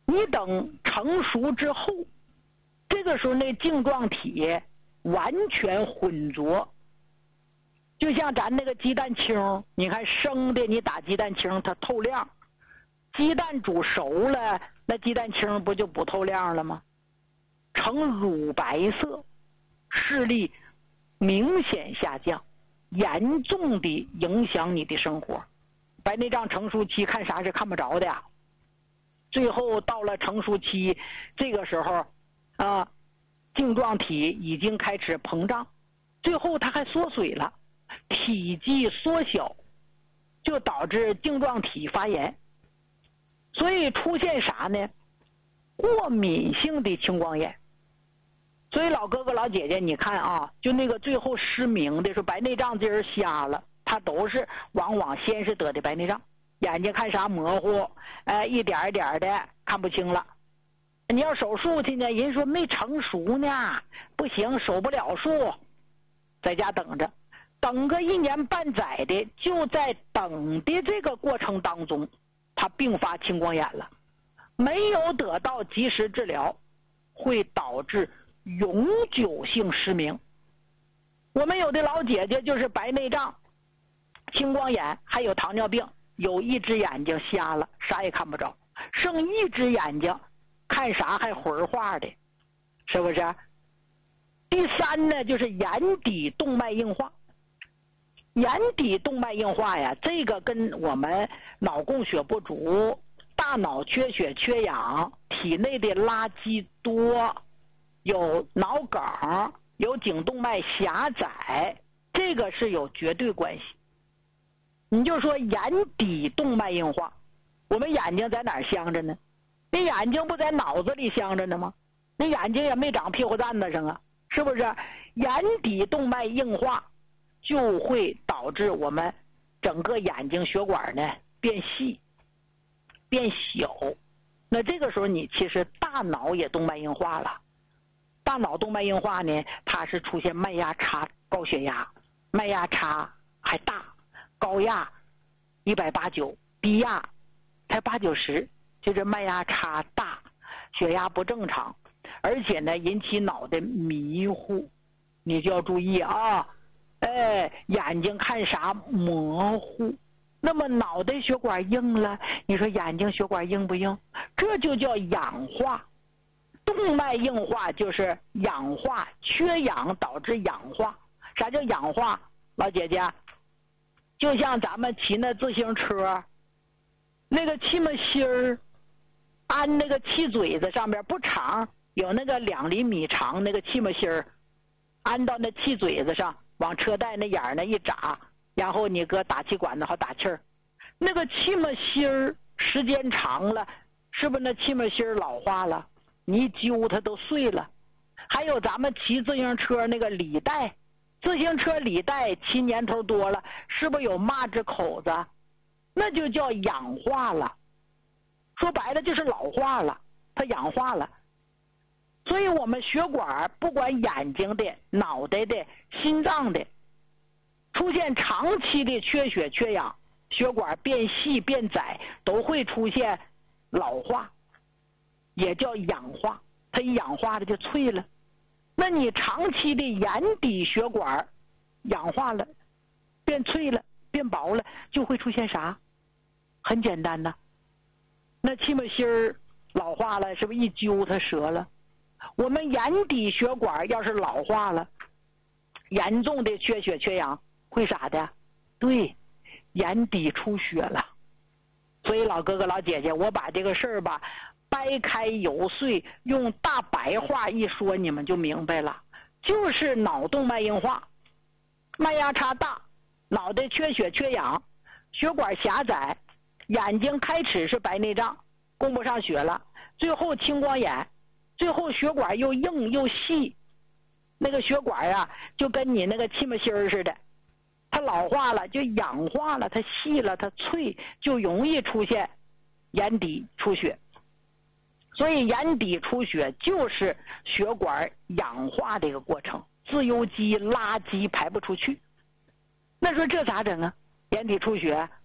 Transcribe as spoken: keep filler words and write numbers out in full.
你等成熟之后，这个时候那晶状体完全浑浊，就像咱那个鸡蛋清，你看生的你打鸡蛋清它透亮，鸡蛋煮熟了那鸡蛋清不就不透亮了吗？呈乳白色，视力明显下降，严重的影响你的生活。白内障成熟期看啥是看不着的呀，最后到了成熟期，这个时候啊，晶状体已经开始膨胀，最后它还缩水了，体积缩小，就导致晶状体发炎，所以出现啥呢？过敏性的青光眼。所以老哥哥老姐姐，你看啊，就那个最后失明的，说白内障这人瞎了，他都是往往先是得的白内障，眼睛看啥模糊，哎，一点一点的看不清了。你要手术去呢，人说没成熟呢，不行，手不了术，在家等着，等个一年半载的，就在等的这个过程当中，他并发青光眼了，没有得到及时治疗，会导致永久性失明。我们有的老姐姐就是白内障、青光眼，还有糖尿病，有一只眼睛瞎了，啥也看不着，剩一只眼睛看啥还浑化的，是不是？第三呢，就是眼底动脉硬化。眼底动脉硬化呀，这个跟我们脑供血不足、大脑缺血缺氧、体内的垃圾多，有脑梗，有颈动脉狭窄，这个是有绝对关系。你就说眼底动脉硬化，我们眼睛在哪儿镶着呢？那眼睛不在脑子里镶着呢吗？那眼睛也没长屁股蛋子上啊，是不是？眼底动脉硬化就会导致我们整个眼睛血管呢变细、变小。那这个时候你其实大脑也动脉硬化了。大脑动脉硬化呢，它是出现脉压差、高血压，脉压差还大，高压一百八九，低压才八九十，就是脉压差大，血压不正常，而且呢引起脑袋迷糊，你就要注意啊，哎，眼睛看啥模糊。那么脑袋血管硬了，你说眼睛血管硬不硬？这就叫氧化。动脉硬化就是氧化，缺氧导致氧化。啥叫氧化？老姐姐，就像咱们骑那自行车，那个气门芯儿安那个气嘴子上边不长，有那个两厘米长那个气门芯儿，安到那气嘴子上，往车带那眼儿那一扎，然后你搁打气管子好打气儿。那个气门芯儿时间长了，是不是那气门芯儿老化了？你一揪它都碎了。还有咱们骑自行车那个履带，自行车履带骑年头多了，是不是有蚂蚱口子？那就叫氧化了。说白了就是老化了，它氧化了。所以我们血管不管眼睛的、脑袋的、心脏的，出现长期的缺血缺氧，血管变细变窄，都会出现老化，也叫氧化。它一氧化了就脆了。那你长期的眼底血管氧化了，变脆了，变薄了，就会出现啥？很简单呐，那气门芯儿老化了，是不是一揪它折了？我们眼底血管要是老化了，严重的缺血缺氧会啥的？对，眼底出血了。所以老哥哥老姐姐，我把这个事儿吧掰开揉碎，用大白话一说，你们就明白了。就是脑动脉硬化，脉压差大，脑袋缺血缺氧，血管狭窄，眼睛开始是白内障，供不上血了，最后青光眼，最后血管又硬又细，那个血管啊就跟你那个气门芯儿似的，它老化了就氧化了，它细了它脆，就容易出现眼底出血。所以眼底出血就是血管氧化的一个过程，自由基垃圾排不出去。那说这咋整啊？眼底出血